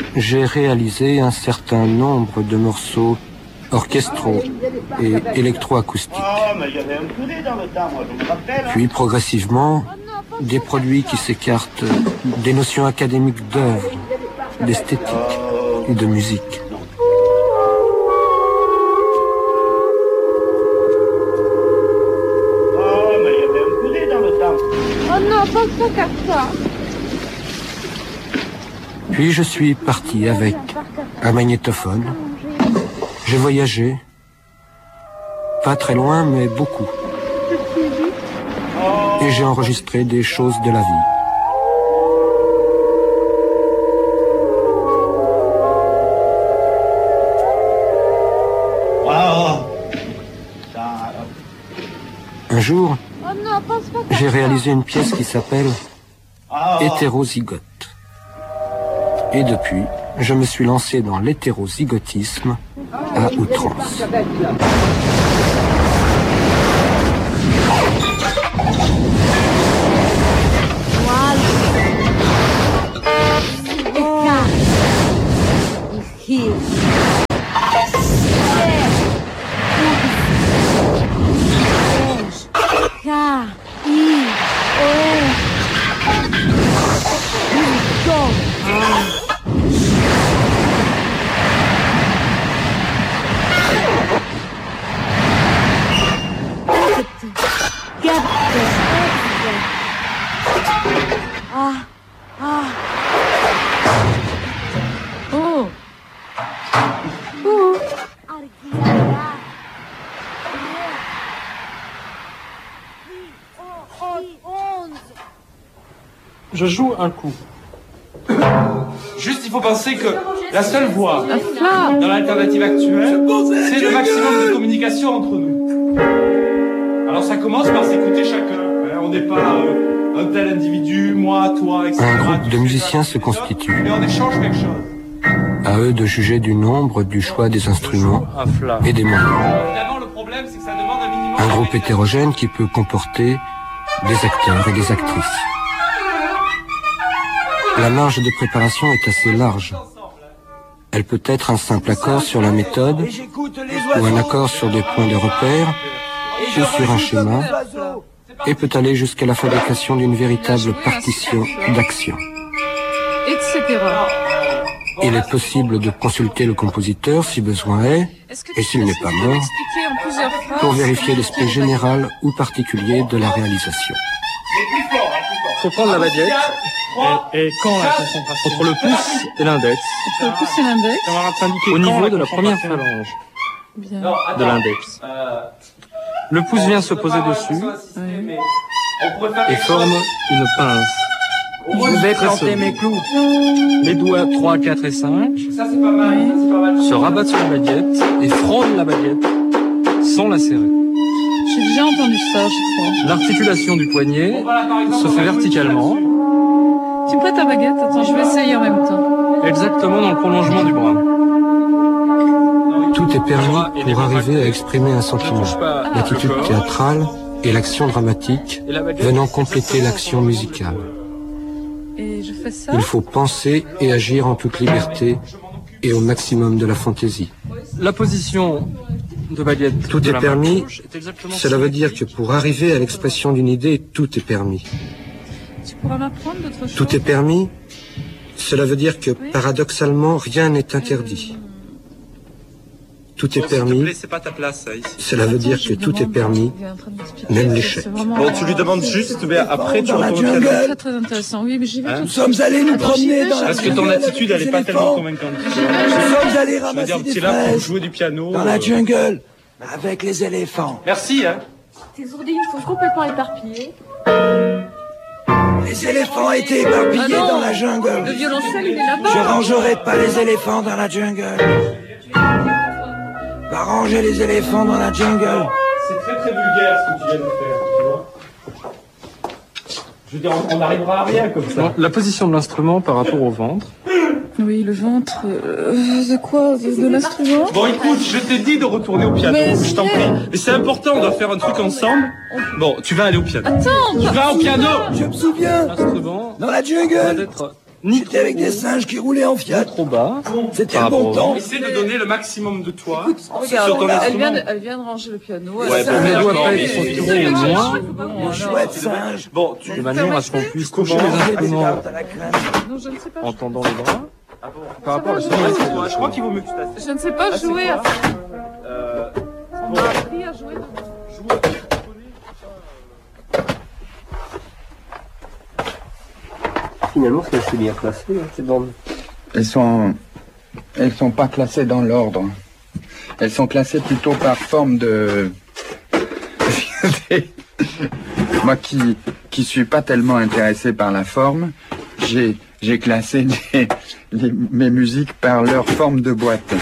j'ai réalisé un certain nombre de morceaux orchestraux et électroacoustiques. Puis progressivement, des produits qui s'écartent des notions académiques d'œuvre, d'esthétique et de musique. Oh non, pas ça comme ça. Puis je suis parti avec un magnétophone. J'ai voyagé, pas très loin, mais beaucoup. Et j'ai enregistré des choses de la vie. Un jour, j'ai réalisé une pièce qui s'appelle Hétérozygote. Et depuis, je me suis lancé dans l'hétérozygotisme à outrance. Je joue un coup. Juste, il faut penser que la seule voie dans l'alternative actuelle, c'est le maximum de communication entre nous. Alors ça commence par s'écouter chacun. On n'est pas un tel individu, moi, toi, etc. Un groupe de musiciens se constitue. Mais on échange quelque chose. À eux de juger du nombre, du choix des instruments et des moyens. Évidemment, le problème, c'est que ça demande un minimum. Un groupe hétérogène qui peut comporter des acteurs et des actrices. La marge de préparation est assez large. Elle peut être un simple accord sur la méthode, ou un accord sur des points de repère, ou sur un schéma, et peut aller jusqu'à la fabrication d'une véritable partition d'action. Etc. Il est possible de consulter le compositeur si besoin est, et s'il n'est pas mort, pour vérifier l'aspect général ou particulier de la réalisation. Il faut prendre la baguette et quand la concentration entre le pouce et l'index. Entre le pouce et l'index. On va s'indiquer au niveau de la première phalange de l'index. Le pouce vient se poser dessus et forme une pince. Je vais planter mes clous. Les doigts 3, 4 et 5 se rabattent sur la baguette et frôlent la baguette sans la serrer. J'ai déjà entendu ça, je crois. L'articulation du poignet se fait verticalement. Tu prêtes ta baguette? Attends, je vais essayer en même temps. Exactement dans le prolongement du bras. Tout est permis pour arriver à exprimer un sentiment. L'attitude théâtrale et l'action dramatique venant compléter l'action musicale. Et je fais ça. Il faut penser et agir en toute liberté et au maximum de la fantaisie. La position de baguette. Tout est permis, cela veut dire que pour arriver à l'expression d'une idée, tout est permis. Tu pourras m'apprendre d'autres choses? Tout est permis, cela veut dire que paradoxalement, rien n'est interdit. Tout est permis, cela veut dire que tout est permis, même l'échec. Bon, tu lui demandes juste, mais après tu retournes au piano. Très très intéressant, oui, mais j'y vais tout de suite. Nous sommes allés nous promener dans la Parce que ton attitude, elle est pas tellement convaincante. Nous sommes allés ramasser Je veux dire, des tu es là pour fraises jouer du piano. dans la jungle avec les éléphants. Merci, hein. Tes sourdines sont complètement éparpillées. Les éléphants étaient éparpillés dans la jungle. Le violoncelle, il est là-bas. Je rangerai pas les éléphants dans la jungle. Va ranger les éléphants dans la jungle. C'est très très vulgaire ce que tu viens de faire, tu vois. Je veux dire, on n'arrivera à rien comme ça. La position de l'instrument par rapport au ventre. Oui, le ventre. De quoi? De l'instrument? Bon, écoute, je t'ai dit de retourner au piano, Mais je t'en prie. Mais c'est important, on doit faire un truc ensemble. Bon, tu vas aller au piano. Attends, Tu vas au piano. Je me souviens, L'instrument dans la doit jungle. être C'était avec des singes qui roulaient en Fiat. Trop bas. C'était un bon temps. Essaie de donner le maximum de toi. Regarde, sur ton instrument. elle vient de ranger le piano. Ouais, Ça, bon, elle d'accord, doit mais pas ils être sont trop trop loin. Mon chouette singe. Bon, De manière à ce qu'on puisse toucher les instruments À la crème. Non, je ne sais pas. en tendant les bras. Par rapport à ce je crois qu'il vaut mieux que tu t'assieds. Je ne sais pas jouer à ça. On m'a appris à jouer. Finalement, c'est assez bien classé, hein, ces bandes. Elles sont pas classées dans l'ordre. Elles sont classées plutôt par forme de... Moi qui suis pas tellement intéressé par la forme, j'ai classé mes musiques par leur forme de boîte.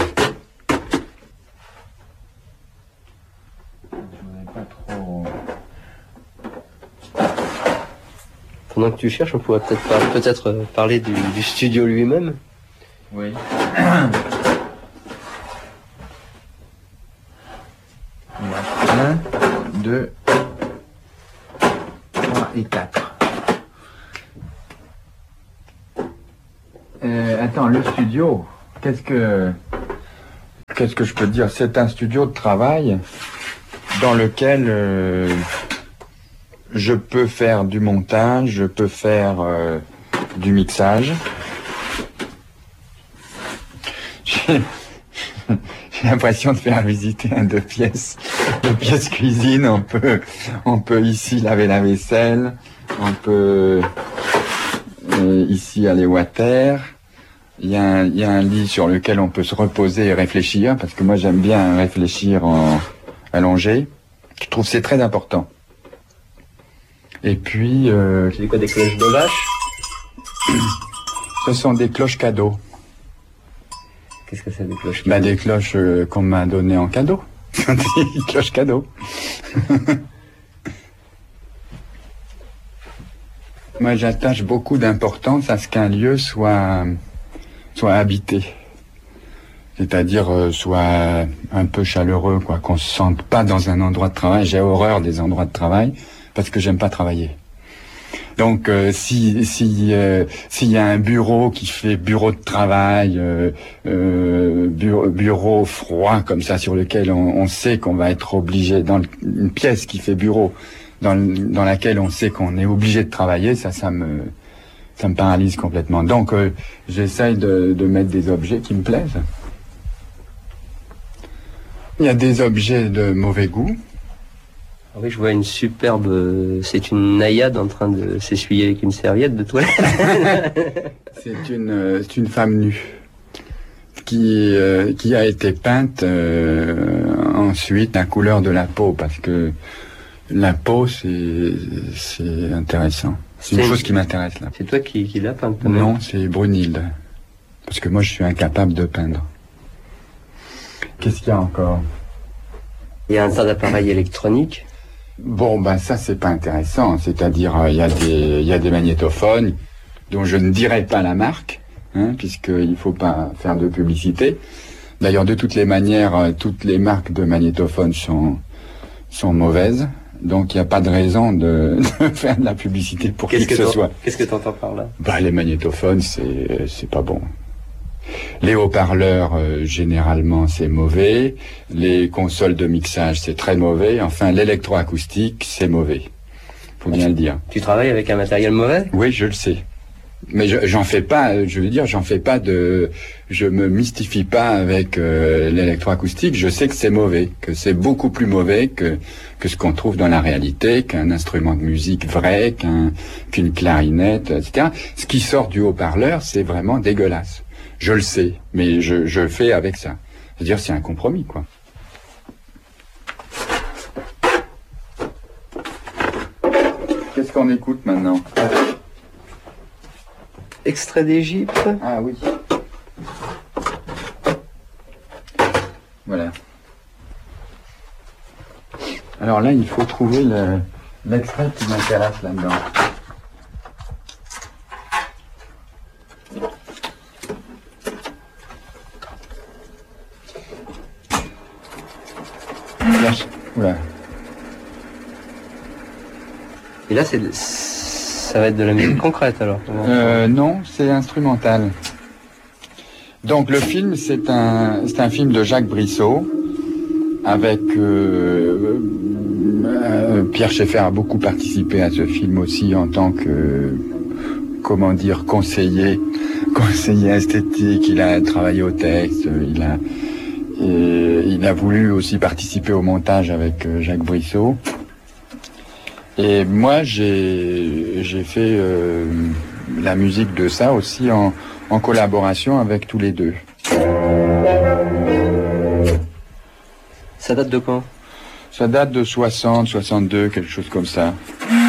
Pendant que tu cherches, on pourrait peut-être parler du studio lui-même. Oui. 1, 2, 3 et 4. Attends, le studio, qu'est-ce que je peux dire? C'est un studio de travail dans lequel je peux faire du montage, je peux faire du mixage. J'ai l'impression de faire visiter un deux pièces cuisine. On peut ici laver la vaisselle, on peut ici aller water. Il y a un lit sur lequel on peut se reposer et réfléchir, parce que moi j'aime bien réfléchir allongé. Je trouve que c'est très important. Et puis... C'est quoi, des cloches de vache? Ce sont des cloches cadeaux. Qu'est-ce que c'est, des cloches? Bah, des cloches qu'on m'a données en cadeau. Des cloches cadeaux. Moi, j'attache beaucoup d'importance à ce qu'un lieu soit habité. C'est-à-dire soit un peu chaleureux, quoi, qu'on se sente pas dans un endroit de travail. J'ai horreur des endroits de travail parce que j'aime pas travailler. Donc s'il y a un bureau qui fait bureau de travail, bureau froid comme ça, sur lequel on sait qu'on va être obligé, dans une pièce qui fait bureau, dans laquelle on sait qu'on est obligé de travailler, ça me paralyse complètement. Donc j'essaye de mettre des objets qui me plaisent. Il y a des objets de mauvais goût. Ah oui, je vois une superbe... C'est une naïade en train de s'essuyer avec une serviette de toilette. C'est une femme nue qui a été peinte ensuite à couleur de la peau, parce que la peau, c'est intéressant. C'est une chose qui m'intéresse, là. C'est toi qui l'as peinte? Non, c'est Brunhilde. Parce que moi, je suis incapable de peindre. Qu'est-ce qu'il y a encore? Il y a un tas d'appareils électroniques. Bon, ben ça, c'est pas intéressant. C'est-à-dire, il y a des magnétophones dont je ne dirai pas la marque, hein, puisqu'il faut pas faire de publicité. D'ailleurs, de toutes les manières, toutes les marques de magnétophones sont mauvaises. Donc, il n'y a pas de raison de faire de la publicité pour qui que ce soit. Qu'est-ce que tu entends par là? Bah, les magnétophones, c'est pas bon. Les haut-parleurs, généralement, c'est mauvais. Les consoles de mixage, c'est très mauvais. Enfin, l'électroacoustique, c'est mauvais. Faut bien le dire. Tu travailles avec un matériel mauvais? Oui, je le sais. Mais j'en fais pas, je veux dire, je me mystifie pas avec l'électroacoustique. Je sais que c'est mauvais, que c'est beaucoup plus mauvais que ce qu'on trouve dans la réalité, qu'un instrument de musique vrai, qu'une clarinette, etc. Ce qui sort du haut-parleur, c'est vraiment dégueulasse. Je le sais, mais je fais avec ça. C'est-à-dire, c'est un compromis, quoi. Qu'est-ce qu'on écoute maintenant? Extrait d'Égypte. Ah oui. Voilà. Alors là, il faut trouver l'extrait qui m'intéresse là-dedans. Voilà. Et là, c'est Ça va être de la musique concrète alors. Non, c'est instrumental. Donc le film, c'est un film de Jacques Brissot avec Pierre Schaeffer a beaucoup participé à ce film aussi en tant que conseiller esthétique. Il a travaillé au texte, il a voulu aussi participer au montage avec Jacques Brissot. Et moi, j'ai fait la musique de ça aussi en collaboration avec tous les deux. Ça date de quand? Ça date de 60, 62, quelque chose comme ça.